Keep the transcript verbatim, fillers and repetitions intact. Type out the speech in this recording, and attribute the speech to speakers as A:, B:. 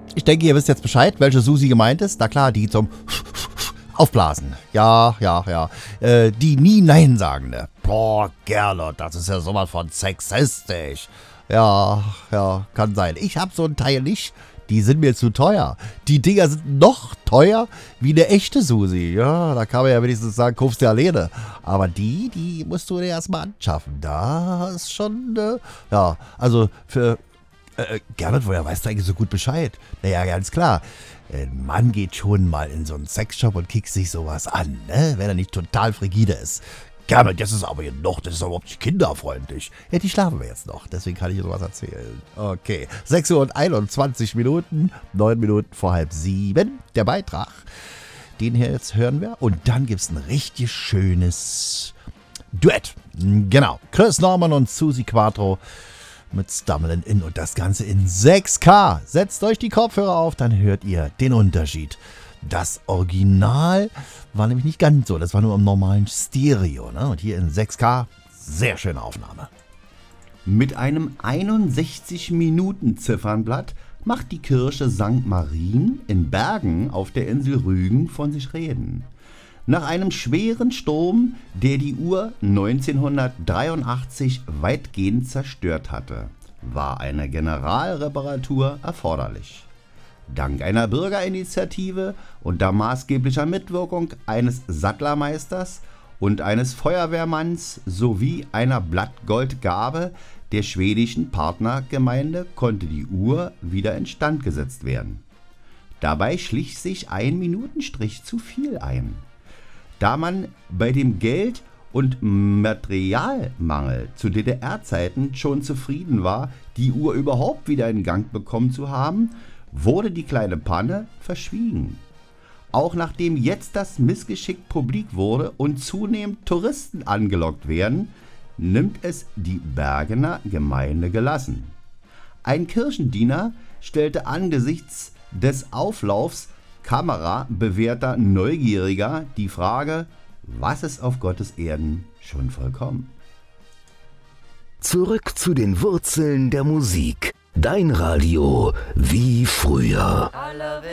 A: Ich denke, ihr wisst jetzt Bescheid, welche Susi gemeint ist. Na klar, die zum Aufblasen. Ja, ja, ja. Äh, die nie Nein sagende. Boah, Gerlot, das ist ja sowas von sexistisch. Ja, ja, kann sein. Ich hab so ein Teil nicht. Die sind mir zu teuer. Die Dinger sind noch teuer wie eine echte Susi. Ja, da kann man ja wenigstens sagen, kaufst du alleine. Aber die, die musst du dir erstmal anschaffen. Da ist schon, äh, ja, also für, äh, Gerrit, woher weißt du eigentlich so gut Bescheid? Naja, ganz klar. Ein Mann geht schon mal in so einen Sexshop und kickt sich sowas an, ne? Wenn er nicht total frigide ist. Gerrit, das ist aber hier noch, das ist überhaupt nicht kinderfreundlich. Ja, die schlafen wir jetzt noch, deswegen kann ich dir sowas erzählen. Okay, sechs Uhr und einundzwanzig Minuten, neun Minuten vor halb sieben, der Beitrag. Den hier jetzt hören wir und dann gibt es ein richtig schönes Duett. Genau, Chris Norman und Susi Quattro mit Stumbling In und das Ganze in sechs K. Setzt euch die Kopfhörer auf, dann hört ihr den Unterschied. Das Original war nämlich nicht ganz so, das war nur im normalen Stereo, ne? Und hier in sechs K, sehr schöne Aufnahme.
B: Mit einem einundsechzig Minuten Ziffernblatt macht die Kirche Sankt Marien in Bergen auf der Insel Rügen von sich reden. Nach einem schweren Sturm, der die Uhr neunzehnhundertdreiundachtzig weitgehend zerstört hatte, war eine Generalreparatur erforderlich. Dank einer Bürgerinitiative unter maßgeblicher Mitwirkung eines Sattlermeisters und eines Feuerwehrmanns sowie einer Blattgoldgabe der schwedischen Partnergemeinde konnte die Uhr wieder instand gesetzt werden. Dabei schlich sich ein Minutenstrich zu viel ein. Da man bei dem Geld- und Materialmangel zu D D R-Zeiten schon zufrieden war, die Uhr überhaupt wieder in Gang bekommen zu haben, wurde die kleine Panne verschwiegen. Auch nachdem jetzt das Missgeschick publik wurde und zunehmend Touristen angelockt werden, nimmt es die Bergener Gemeinde gelassen. Ein Kirchendiener stellte angesichts des Auflaufs kamerabewährter Neugieriger die Frage, was ist auf Gottes Erden schon vollkommen?
C: Zurück zu den Wurzeln der Musik. Dein Radio wie früher.